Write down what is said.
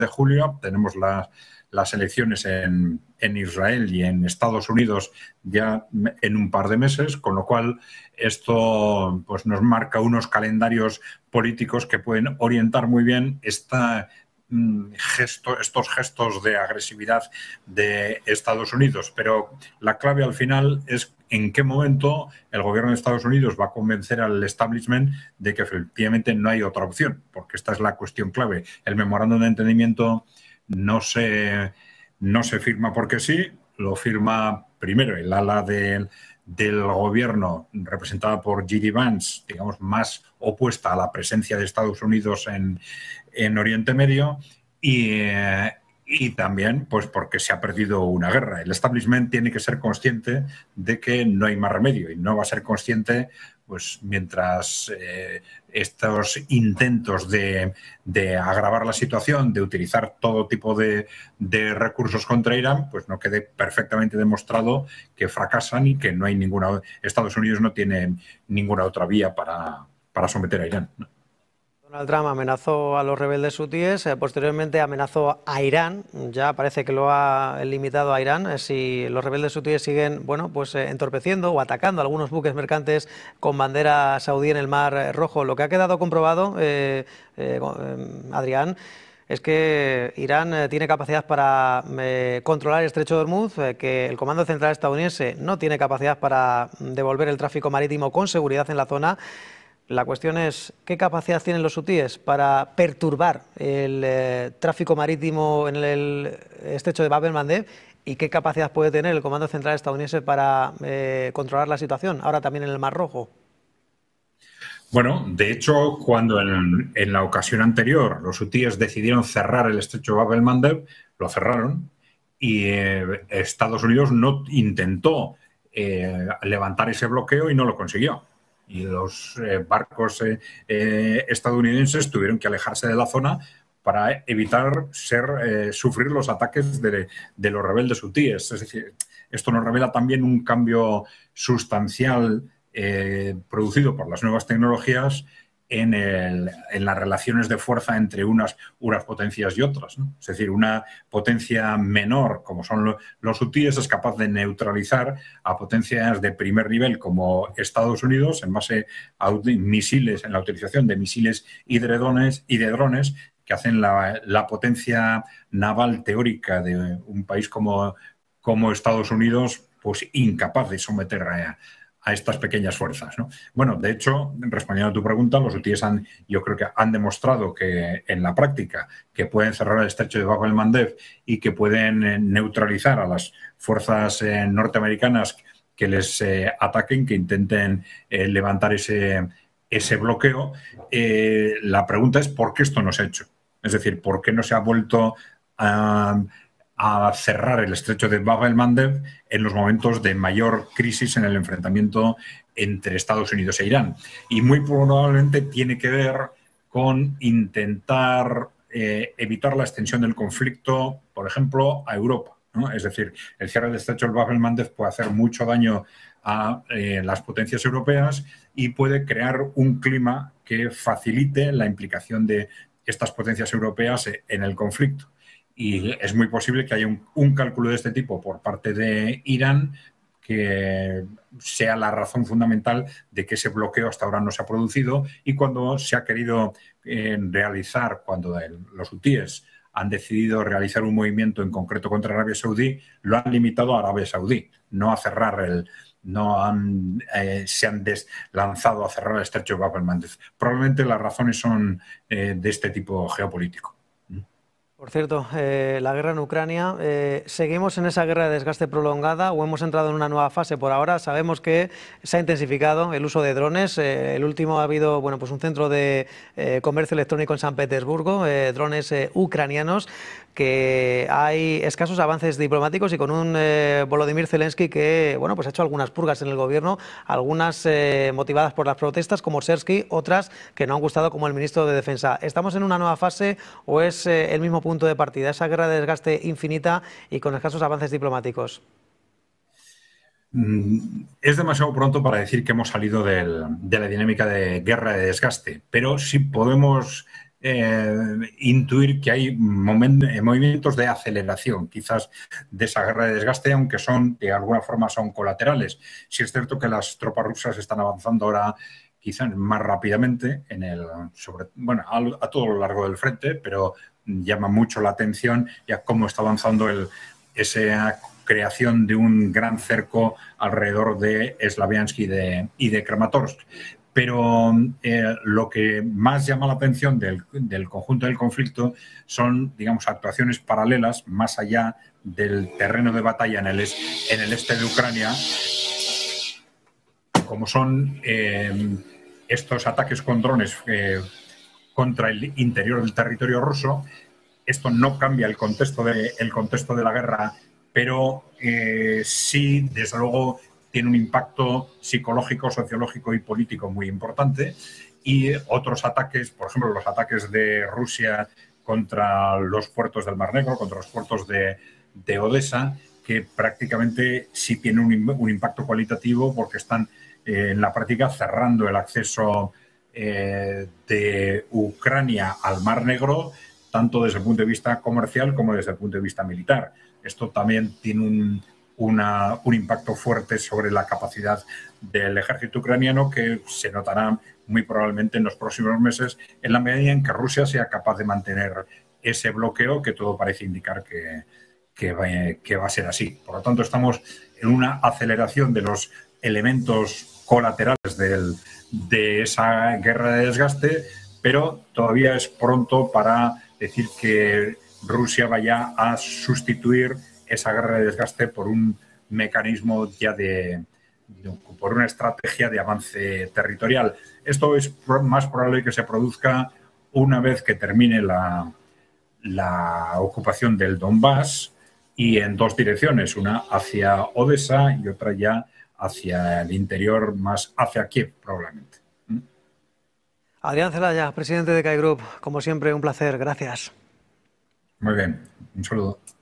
de julio, tenemos las elecciones en Israel y en Estados Unidos ya en un par de meses, con lo cual esto pues, nos marca unos calendarios políticos que pueden orientar muy bien estos gestos de agresividad de Estados Unidos. Pero la clave al final es en qué momento el gobierno de Estados Unidos va a convencer al establishment de que efectivamente no hay otra opción, porque esta es la cuestión clave. El memorándum de entendimiento no se firma porque sí, lo firma primero el ala del gobierno representada por J.D. Vance, digamos, más opuesta a la presencia de Estados Unidos en Oriente Medio y también pues porque se ha perdido una guerra. El establishment tiene que ser consciente de que no hay más remedio y no va a ser consciente pues mientras estos intentos de agravar la situación, de utilizar todo tipo de recursos contra Irán, pues no quede perfectamente demostrado que fracasan y que no hay Estados Unidos no tiene ninguna otra vía para someter a Irán, ¿no? Donald Trump amenazó a los rebeldes hutíes, posteriormente amenazó a Irán, ya parece que lo ha limitado a Irán. Si los rebeldes hutíes siguen entorpeciendo o atacando a algunos buques mercantes con bandera saudí en el Mar Rojo, lo que ha quedado comprobado, Adrián, es que Irán tiene capacidad para controlar el estrecho de Hormuz, que el Comando Central estadounidense no tiene capacidad para devolver el tráfico marítimo con seguridad en la zona. La cuestión es, ¿qué capacidad tienen los hutíes para perturbar el tráfico marítimo en el estrecho de Bab el-Mandeb? ¿Y qué capacidad puede tener el Comando Central estadounidense para controlar la situación, ahora también en el Mar Rojo? Bueno, de hecho, cuando en la ocasión anterior los hutíes decidieron cerrar el estrecho de Bab el-Mandeb, lo cerraron y Estados Unidos no intentó levantar ese bloqueo y no lo consiguió. Y los barcos estadounidenses tuvieron que alejarse de la zona para evitar sufrir los ataques de los rebeldes hutíes. Es decir, esto nos revela también un cambio sustancial producido por las nuevas tecnologías en las relaciones de fuerza entre unas potencias y otras, ¿no? Es decir, una potencia menor, como son los hutíes, es capaz de neutralizar a potencias de primer nivel como Estados Unidos en base a misiles, en la utilización de misiles y de drones que hacen la potencia naval teórica de un país como Estados Unidos pues incapaz de someter a estas pequeñas fuerzas, ¿no? Bueno, de hecho, respondiendo a tu pregunta, los hutíes yo creo que han demostrado que en la práctica que pueden cerrar el estrecho de Bab el-Mandeb y que pueden neutralizar a las fuerzas norteamericanas que les ataquen, que intenten levantar ese bloqueo. La pregunta es ¿por qué esto no se ha hecho? Es decir, ¿por qué no se ha vuelto a cerrar el estrecho de Bab el-Mandeb en los momentos de mayor crisis en el enfrentamiento entre Estados Unidos e Irán? Y muy probablemente tiene que ver con intentar evitar la extensión del conflicto, por ejemplo, a Europa, ¿no? Es decir, el cierre del estrecho de Bab el-Mandeb puede hacer mucho daño a las potencias europeas y puede crear un clima que facilite la implicación de estas potencias europeas en el conflicto. Y es muy posible que haya un cálculo de este tipo por parte de Irán que sea la razón fundamental de que ese bloqueo hasta ahora no se ha producido y cuando se ha querido realizar, cuando los hutíes han decidido realizar un movimiento en concreto contra Arabia Saudí, lo han limitado a Arabia Saudí, no a cerrar se han lanzado a cerrar el estrecho de Bab el-Mandeb. Probablemente las razones son de este tipo geopolítico. Por cierto, la guerra en Ucrania, ¿seguimos en esa guerra de desgaste prolongada o hemos entrado en una nueva fase por ahora? Sabemos que se ha intensificado el uso de drones. El último ha habido un centro de comercio electrónico en San Petersburgo, drones ucranianos, que hay escasos avances diplomáticos y con un Volodymyr Zelensky que ha hecho algunas purgas en el gobierno, algunas motivadas por las protestas como Sersky, otras que no han gustado como el ministro de Defensa. ¿Estamos en una nueva fase o es el mismo punto de partida, esa guerra de desgaste infinita y con escasos avances diplomáticos? Es demasiado pronto para decir que hemos salido de la dinámica de guerra de desgaste, pero sí podemos intuir que hay movimientos de aceleración, quizás, de esa guerra de desgaste, aunque de alguna forma son colaterales. Sí es cierto que las tropas rusas están avanzando ahora quizás más rápidamente a todo lo largo del frente, pero llama mucho la atención ya cómo está avanzando esa creación de un gran cerco alrededor de Slaviansk y de Kramatorsk. Pero lo que más llama la atención del conjunto del conflicto son, digamos, actuaciones paralelas más allá del terreno de batalla en el este de Ucrania, como son estos ataques con drones contra el interior del territorio ruso. Esto no cambia el contexto de la guerra, pero sí, desde luego, tiene un impacto psicológico, sociológico y político muy importante. Y otros ataques, por ejemplo, los ataques de Rusia contra los puertos del Mar Negro, contra los puertos de Odessa, que prácticamente sí tienen un impacto cualitativo porque están en la práctica cerrando el acceso de Ucrania al Mar Negro, tanto desde el punto de vista comercial como desde el punto de vista militar. Esto también tiene un impacto fuerte sobre la capacidad del ejército ucraniano, que se notará muy probablemente en los próximos meses, en la medida en que Rusia sea capaz de mantener ese bloqueo, que todo parece indicar que va a ser así. Por lo tanto, estamos en una aceleración de los elementos colaterales de esa guerra de desgaste, pero todavía es pronto para decir que Rusia vaya a sustituir esa guerra de desgaste por un mecanismo ya por una estrategia de avance territorial. Esto es más probable que se produzca una vez que termine la ocupación del Donbass, y en dos direcciones, una hacia Odessa y otra ya hacia el interior, más hacia Kiev, probablemente. Adrián Celaya, presidente de CAI Group, como siempre, un placer. Gracias. Muy bien, un saludo.